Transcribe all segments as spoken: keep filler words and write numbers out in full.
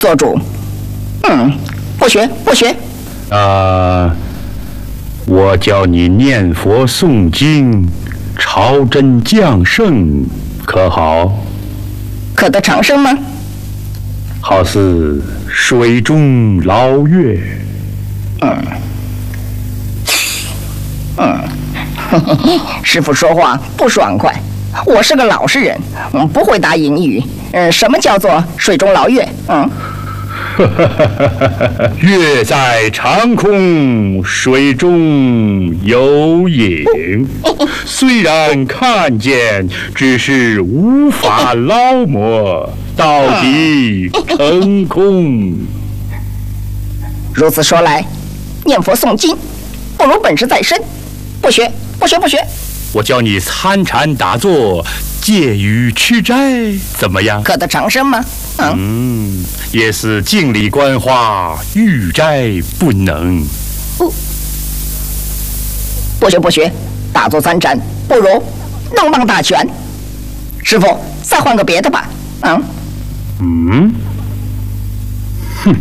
做主。嗯，不学不学。 啊、呃，我教你念佛诵经，朝真降圣，可好？ 可得长生吗？ 好似水中捞月。 嗯嗯，师傅说话不爽快。我是个老实人，嗯，不会答隐语。嗯，什么叫做水中捞月？嗯。 月在长空，水中有影。虽然看见，只是无法捞摸，到底成空。 如此说来，念佛诵经不如本事在身。不学，不学，不学。 我教你参禅打坐，戒语吃斋，怎么样？ 可得长生吗？嗯， 嗯，也是净理观花，欲斋不能。 不，不学不学，打坐参禅不如弄棒打拳。师傅，再换个别的吧。嗯嗯，哼，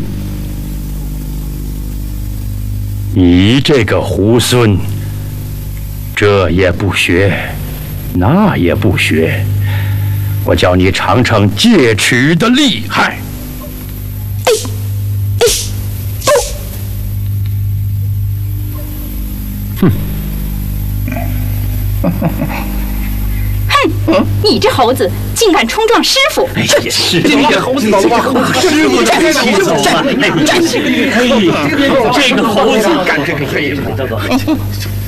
你这个猢狲，这也不学，那也不学。我叫你尝尝戒尺的厉害。 哎哎哼！ 哼！你这猴子竟敢冲撞师傅！ 哎呀，是这个猴子，这个猴子，师傅的黑棋走了。哎，这个黑，这个猴子干这个黑。